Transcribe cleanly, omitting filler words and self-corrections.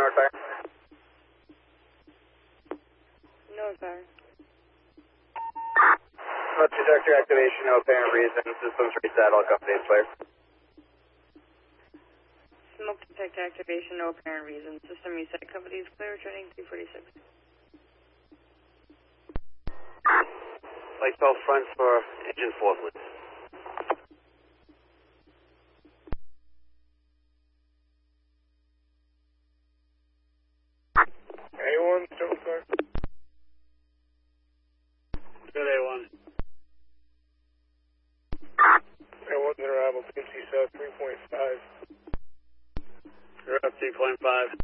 north fire? North fire. Smoke detector activation, no apparent reason. Systems reset, all companies clear. Smoke detector activation, no apparent reason. System reset, companies clear, turning 346. Light belt fronts for engine forklift. A1, still clear. Good A1. A1's arrival, PMC South 3.5. You're up 3.5.